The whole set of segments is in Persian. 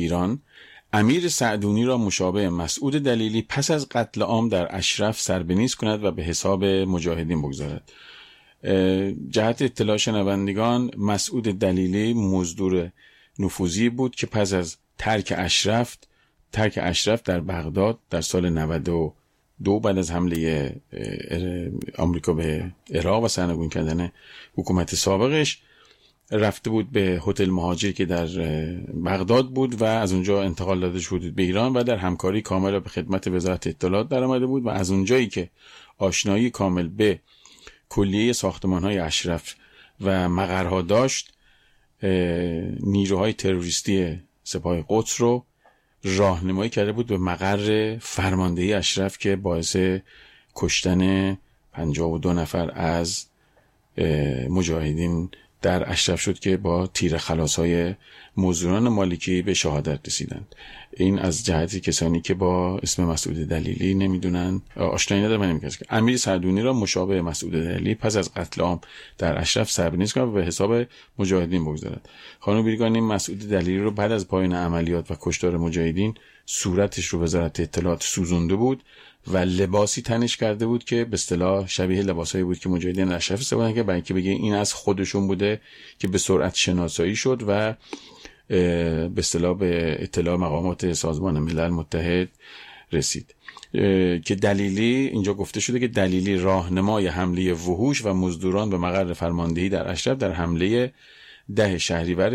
ایران امیر سعدونی را مشابه مسعود دلیلی پس از قتل عام در اشرف سربنیز کند و به حساب مجاهدین بگذارد. جهت اطلاع شنوندگان، مسعود دلیلی مزدور نفوذی بود که پس از ترک اشرف در بغداد در سال 92 بعد از حمله آمریکا به عراق و سرنگون کردن حکومت سابقش رفته بود به هتل مهاجر که در بغداد بود و از اونجا انتقال داده شد به ایران و در همکاری کامل به خدمت وزارت اطلاعات در آمده بود و از اونجایی که آشنایی کامل به کلیه ساختمان‌های اشرف و مقرها داشت، نیروهای تروریستی سپاه قدس رو راهنمایی کرده بود به مقر فرماندهی اشرف که باعث کشتن 52 نفر از مجاهدین در اشرف شد که با تیر خلاص‌های مزدوران مالکی به شهادت رسیدند. این از جهت کسانی که با اسم مسعود دلیلی نمیدونن آشنایی ندارن. من نمیگم که امیر سعدونی را مشابه مسعود دلیلی پس از قتل عام در اشرف سربنیز کند و به حساب مجاهدین بگذارد. خانم بیرگانی مسعود دلیلی رو بعد از پایان عملیات و کشتار مجاهدین صورتش رو وزارت اطلاعات سوزونده بود و لباسی تنش کرده بود که به اصطلاح شبیه لباسایی بود که مجاهدین اشرف استفاده کردن، برای اینکه بگه این از خودشون بوده، که به سرعت شناسایی شد و به اصطلاح به اطلاع مقامات سازمان ملل متحد رسید. که دلیلی اینجا گفته شده که دلیلی راهنمای حمله وحوش و مزدوران به مقر فرماندهی در اشرف در حمله 10 شهریور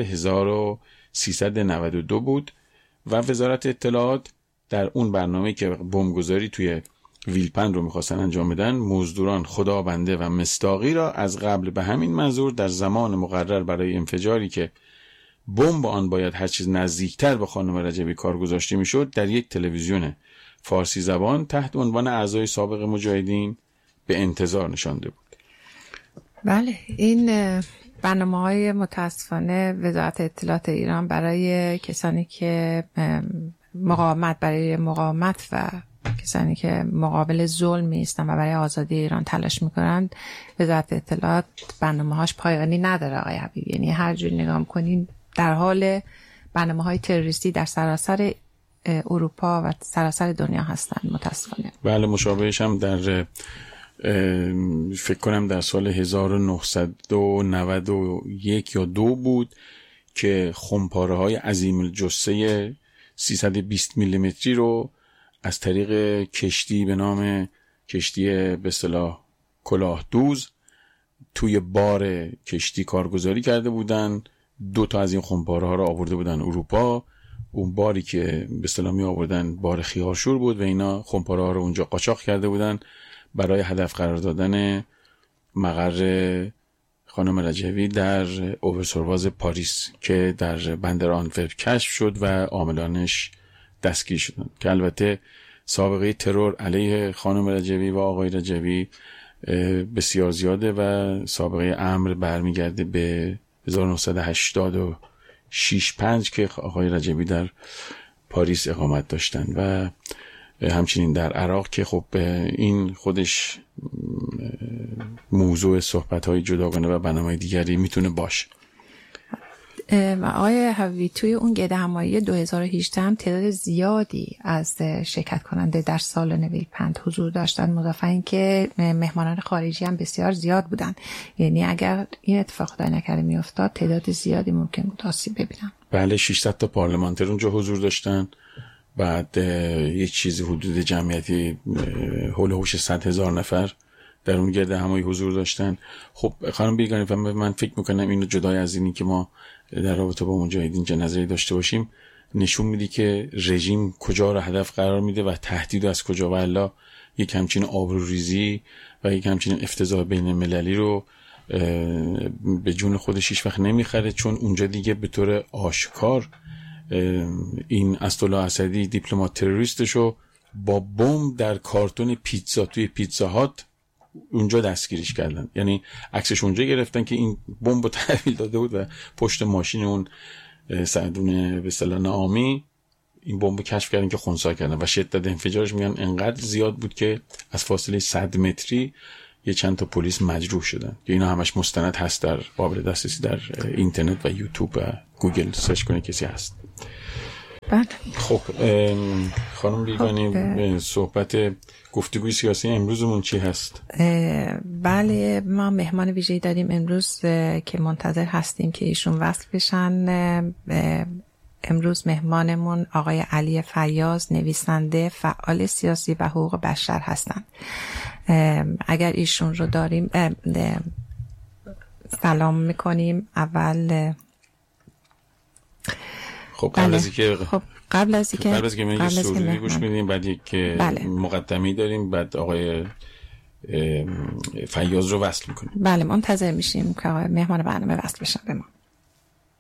1392 بود و وزارت اطلاعات در اون برنامه‌ای که بمبگذاری توی ویلپند رو می‌خواستن انجام بدن، مزدوران خدابنده و مصداقی را از قبل به همین منظور در زمان مقرر برای انفجاری که بمب آن باید هر چیز نزدیکتر به خانم رجبی کار گذاشته میشد در یک تلویزیون فارسی زبان تحت عنوان اعضای سابق مجاهدین به انتظار نشانده بود. بله، این برنامه‌های متاسفانه وزارت اطلاعات ایران برای کسانی که مقاومت و کسانی که مقابل ظلم ایستن و برای آزادی ایران تلاش میکنند، وزارت اطلاعات برنامه‌هاش پایانی نداره آقای حبیبی. یعنی هر جوری نگاه کنین در حال برنامه‌های تروریستی در سراسر اروپا و سراسر دنیا هستن متاسفانه. بله، مشابهش هم در فکر کنم در سال 1991 یا 2 بود که خمپاره‌های عظیم الجثه 320 میلیمتری رو از طریق کشتی به نام کشتی به اصطلاح کلاه دوز توی بار کشتی کارگزاری کرده بودن. 2 تا از این خمپاره‌ها رو آورده بودن اروپا. اون باری که به اصطلاح می آوردن بار خیارشور بود و اینا خمپاره‌ها رو اونجا قاچاق کرده بودن برای هدف قرار دادن مقر خانم رجوی در اوورسرواز پاریس که در بندر آنتورپ کشف شد و عاملانش دستگیر شدند. که البته سابقه ترور علیه خانم رجوی و آقای رجوی بسیار زیاده و سابقه امر برمیگرده به 1986-5 که آقای رجوی در پاریس اقامت داشتن و همچنین در عراق که خب این خودش موضوع صحبت‌های جداگانه و برنامه‌های دیگری میتونه باشه. آقای حبیبی، توی اون گرد همایی 2018 هم تعداد زیادی از شرکت کننده در سالن ویلپند حضور داشتن، مضافاً اینکه مهمانان خارجی هم بسیار زیاد بودن. یعنی اگر این اتفاق خدای نکرده میافتاد تعداد زیادی ممکن بود آسیب ببینن. بله، 600 تا پارلمانتر اونجا حضور داشتن. بعد یک چیزی حدود جمعیتی حول و حوش 100,000 نفر در اون گرد همایی حضور داشتن. خب خانم بیگانی، من فکر میکنم اینو جدای از اینی که ما در رابطه با مجاهدین چه نظری داشته باشیم نشون میده که رژیم کجا رو هدف قرار میده و تهدید از کجا، و الا یک همچین آبروریزی و یک همچین افتضاح بین المللی رو به جون خودش هیچ وقت نمیخره، چون اونجا دیگه به طور آشکار این اسدالله اسدی دیپلمات تروریستشو با بمب در کارتون پیتزا توی پیتزا هات اونجا دستگیرش کردن. یعنی عکسش اونجا گرفتن که این بمب رو تحویل داده بود و پشت ماشین اون سعدون به اصطلاح نامی این بمب رو کشف کردن که خنثی کردن و شدت انفجارش میگن انقدر زیاد بود که از فاصله 100 متری یه چند تا پلیس مجروح شدن. که اینا همش مستند هست، در قابل دسترسی در اینترنت و یوتیوب و گوگل سرچ کنه کسی هست. بله. خب خانم بیگانی، صحبت گفتگوی سیاسی امروزمون چی هست؟ بله، ما مهمان ویژه‌ای داریم امروز که منتظر هستیم که ایشون وصل بشن. امروز مهمانمون آقای علی فیاض، نویسنده، فعال سیاسی و حقوق بشر هستند. اگر ایشون رو داریم سلام میکنیم. اول خب قبل از اینکه قبل از اینکه من یه سروده گوش میدیم، بعد یک مقدمی داریم، بعد آقای فیاض رو وصل میکنیم. بله، منتظر میشیم که آقای مهمان برنامه وصل بشن به ما.